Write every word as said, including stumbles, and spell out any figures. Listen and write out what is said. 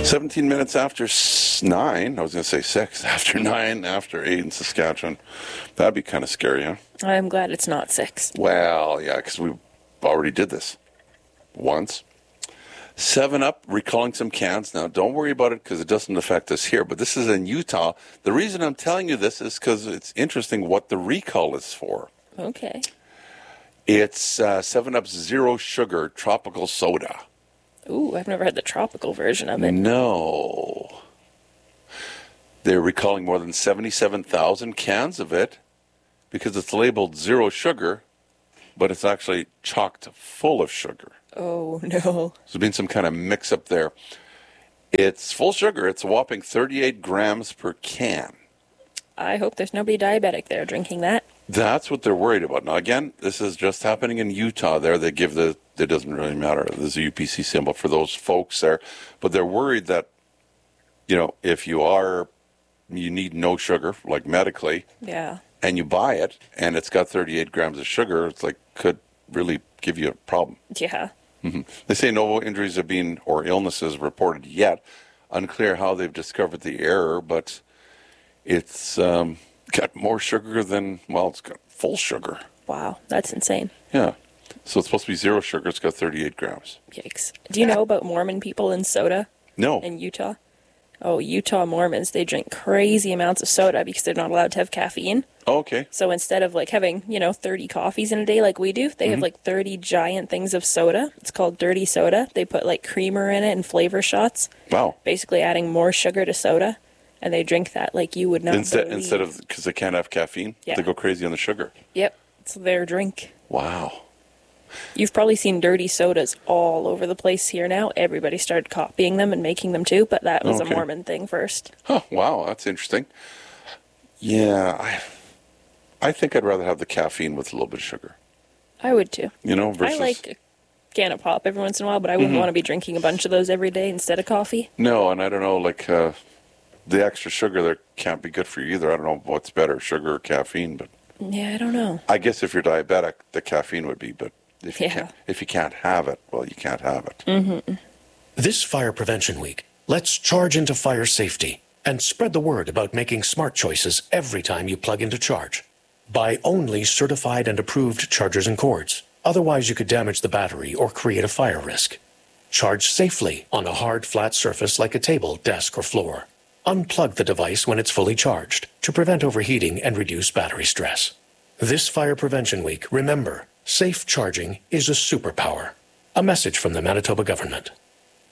seventeen minutes after s- nine. I was going to say six. After nine, after eight in Saskatchewan. That'd be kind of scary, huh? I'm glad it's not six. Well, yeah, because we already did this once. seven up, recalling some cans. Now, don't worry about it because it doesn't affect us here, but this is in Utah. The reason I'm telling you this is because it's interesting what the recall is for. Okay. It's uh, seven up's Zero Sugar Tropical Soda. Ooh, I've never had the tropical version of it. No. They're recalling more than seventy-seven thousand cans of it because it's labeled zero sugar, but it's actually chocked full of sugar. Oh, no. There's been some kind of mix-up there. It's full sugar. It's a whopping thirty-eight grams per can. I hope there's nobody diabetic there drinking that. That's what they're worried about. Now, again, this is just happening in Utah there. They give the, it doesn't really matter. There's a U P C symbol for those folks there. But they're worried that, you know, if you are, you need no sugar, like medically, Yeah. and you buy it, and it's got thirty-eight grams of sugar, it's like, could really give you a problem. Yeah. Mm-hmm. They say no injuries have been, or illnesses reported yet. Unclear how they've discovered the error, but it's um, got more sugar than, well, it's got full sugar. Wow, that's insane. Yeah. So it's supposed to be zero sugar. It's got thirty-eight grams. Yikes. Do you know about Mormon people in soda No. in Utah? Oh, Utah Mormons, they drink crazy amounts of soda because they're not allowed to have caffeine. Oh, okay. So instead of like having, you know, thirty coffees in a day like we do, they mm-hmm. have like thirty giant things of soda. It's called dirty soda. They put like creamer in it and flavor shots. Wow. Basically adding more sugar to soda. And they drink that like you would not Instead, believe. instead of, because they can't have caffeine, yeah. they go crazy on the sugar. Yep. It's their drink. Wow. You've probably seen dirty sodas all over the place here now. Everybody started copying them and making them too, but that was okay. a Mormon thing first. Huh, wow, that's interesting. Yeah, I I think I'd rather have the caffeine with a little bit of sugar. I would too. You know, versus... I like a can of pop every once in a while, but I wouldn't mm-hmm. want to be drinking a bunch of those every day instead of coffee. No, and I don't know, like, uh, the extra sugar there can't be good for you either. I don't know what's better, sugar or caffeine, but... Yeah, I don't know. I guess if you're diabetic, the caffeine would be, but... If you, yeah. can't, if you can't have it, well, you can't have it. Mm-hmm. This Fire Prevention Week, let's charge into fire safety and spread the word about making smart choices every time you plug into charge. Buy only certified and approved chargers and cords. Otherwise, you could damage the battery or create a fire risk. Charge safely on a hard, flat surface like a table, desk, or floor. Unplug the device when it's fully charged to prevent overheating and reduce battery stress. This Fire Prevention Week, remember, safe charging is a superpower. A message from the Manitoba government.